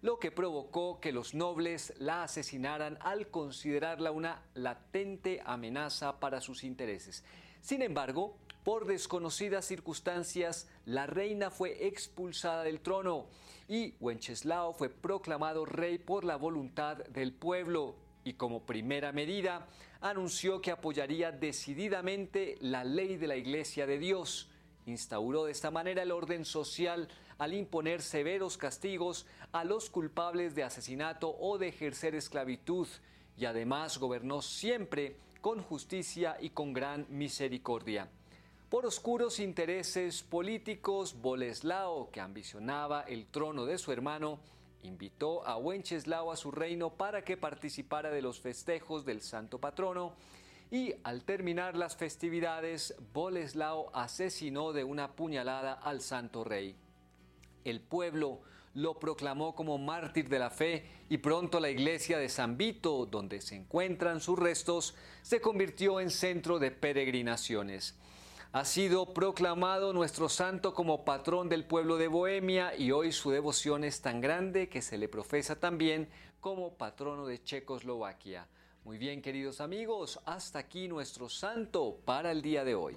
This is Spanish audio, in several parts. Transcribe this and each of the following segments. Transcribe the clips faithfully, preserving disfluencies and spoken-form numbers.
lo que provocó que los nobles la asesinaran al considerarla una latente amenaza para sus intereses. Sin embargo, por desconocidas circunstancias, la reina fue expulsada del trono y Wenceslao fue proclamado rey por la voluntad del pueblo y como primera medida anunció que apoyaría decididamente la ley de la Iglesia de Dios. Instauró de esta manera el orden social al imponer severos castigos a los culpables de asesinato o de ejercer esclavitud y además gobernó siempre con justicia y con gran misericordia. Por oscuros intereses políticos, Boleslao, que ambicionaba el trono de su hermano, invitó a Wenceslao a su reino para que participara de los festejos del santo patrono y al terminar las festividades, Boleslao asesinó de una puñalada al santo rey. El pueblo lo proclamó como mártir de la fe y pronto la iglesia de San Vito, donde se encuentran sus restos, se convirtió en centro de peregrinaciones. Ha sido proclamado nuestro santo como patrón del pueblo de Bohemia y hoy su devoción es tan grande que se le profesa también como patrono de Checoslovaquia. Muy bien, queridos amigos, hasta aquí nuestro santo para el día de hoy.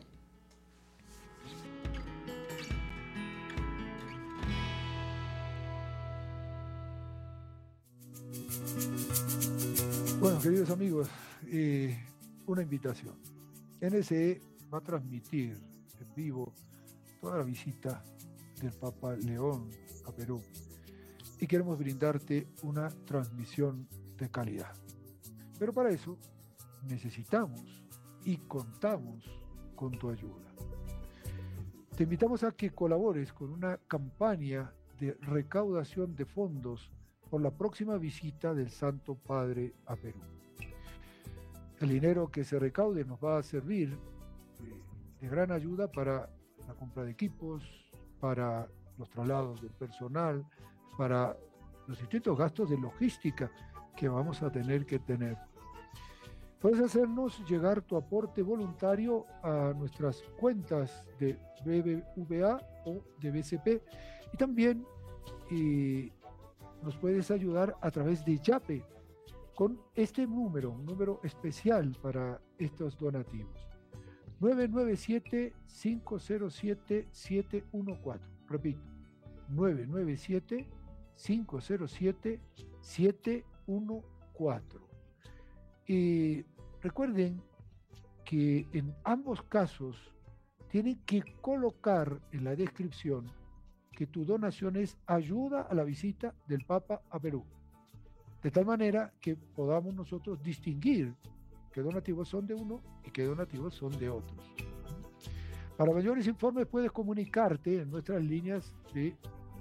Bueno, queridos amigos, eh, una invitación. N S E va a transmitir en vivo toda la visita del Papa León a Perú y queremos brindarte una transmisión de calidad. Pero para eso necesitamos y contamos con tu ayuda. Te invitamos a que colabores con una campaña de recaudación de fondos por la próxima visita del Santo Padre a Perú. El dinero que se recaude nos va a servir de, de gran ayuda para la compra de equipos, para los traslados del personal, para los distintos gastos de logística que vamos a tener que tener. Puedes hacernos llegar tu aporte voluntario a nuestras cuentas de B B V A o de B C P y también eh, nos puedes ayudar a través de Yape con este número, un número especial para estos donativos. nueve nueve siete, cinco cero siete, siete uno cuatro. Repito, nueve nueve siete, cinco cero siete, siete uno cuatro. Y recuerden que en ambos casos tienen que colocar en la descripción que tu donación es ayuda a la visita del Papa a Perú, de tal manera que podamos nosotros distinguir qué donativos son de uno y qué donativos son de otros. Para mayores informes puedes comunicarte en nuestras líneas de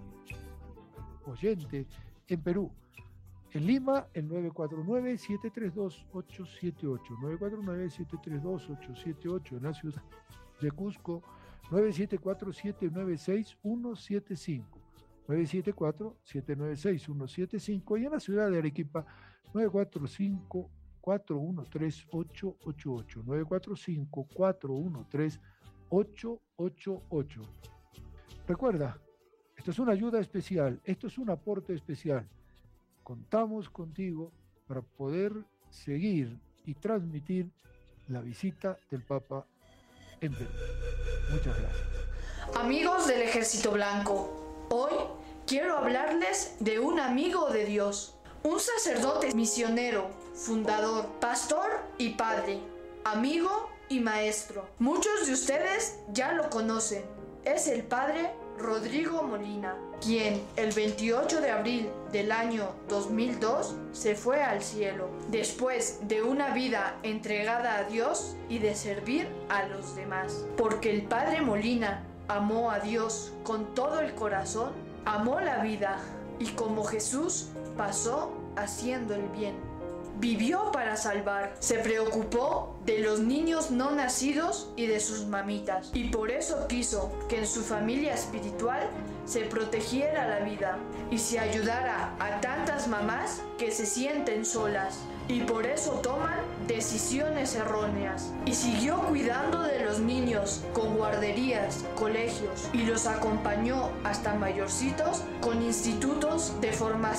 oyente en Perú. En Lima, el nueve cuatro nueve, siete tres dos, ocho siete ocho, nueve cuatro nueve, siete tres dos, ocho siete ocho. En la ciudad de Cusco, nueve siete cuatro, siete nueve seis, uno siete cinco, nueve siete cuatro, siete nueve seis, uno siete cinco. Y en la ciudad de Arequipa, nueve cuatro cinco, cuatro uno tres, ocho ocho ocho, nueve cuatro cinco, cuatro uno tres, ocho ocho ocho. Recuerda, esto es una ayuda especial, esto es un aporte especial. Contamos contigo para poder seguir y transmitir la visita del Papa en Perú. Muchas gracias. Amigos del Ejército Blanco, hoy quiero hablarles de un amigo de Dios, un sacerdote misionero, fundador, pastor y padre, amigo y maestro. Muchos de ustedes ya lo conocen. Es el padre Rodrigo Molina, quien el veintiocho de abril del año dos mil dos se fue al cielo, después de una vida entregada a Dios y de servir a los demás. Porque el padre Molina amó a Dios con todo el corazón, amó la vida y como Jesús pasó haciendo el bien. Vivió para salvar, se preocupó de los niños no nacidos y de sus mamitas, y por eso quiso que en su familia espiritual se protegiera la vida y se ayudara a tantas mamás que se sienten solas y por eso toman decisiones erróneas. Y siguió cuidando de los niños con guarderías, colegios y los acompañó hasta mayorcitos con institutos de formación